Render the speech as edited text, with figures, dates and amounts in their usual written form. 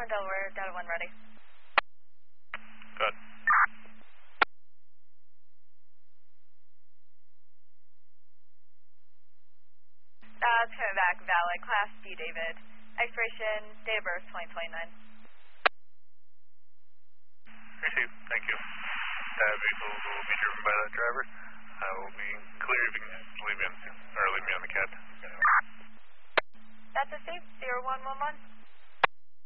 Tower Delaware, Delta 1 ready. Good. Coming back, valid, Class D, David. Expiration, date of birth, 2029. Received, thank you. That vehicle will be driven by that driver. I will be clear if you can just leave me on the CAT. That's a safe, 0111.